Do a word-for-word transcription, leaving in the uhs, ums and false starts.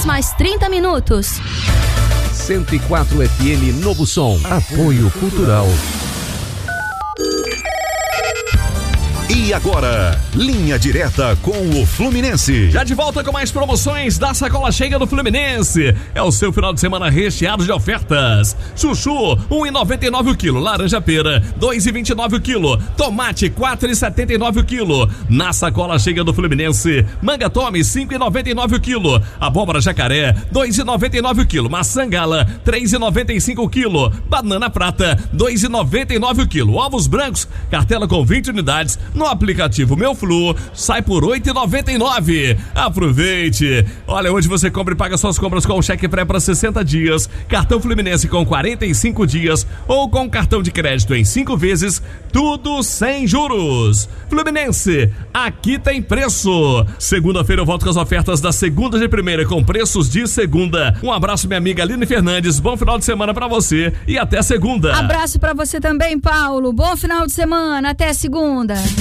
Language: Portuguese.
dias mais trinta minutos. cento e quatro F M Novo Som. Apoio Cultural. E agora, linha direta com o Fluminense. Já de volta com mais promoções da Sacola Cheia do Fluminense. É o seu final de semana recheado de ofertas. Chuchu, um real e noventa e nove centavos o quilo. Laranja pera, dois reais e vinte e nove centavos o quilo. Tomate, quatro reais e setenta e nove centavos o quilo. Na Sacola Cheia do Fluminense, manga tome, cinco reais e noventa e nove centavos o quilo. Abóbora jacaré, dois reais e noventa e nove centavos o quilo. Maçã gala, três reais e noventa e cinco centavos o quilo. Banana prata, dois reais e noventa e nove centavos o quilo. Ovos brancos, cartela com vinte unidades. No aplicativo Meu Flu, sai por oito reais e noventa e nove centavos. Aproveite! Olha, hoje você compra e paga suas compras com cheque pré para sessenta dias, cartão Fluminense com quarenta e cinco dias ou com cartão de crédito em cinco vezes, tudo sem juros. Fluminense, aqui tem preço. Segunda-feira eu volto com as ofertas da segunda de primeira com preços de segunda. Um abraço, minha amiga Aline Fernandes. Bom final de semana pra você e até segunda. Abraço pra você também, Paulo. Bom final de semana. Até segunda.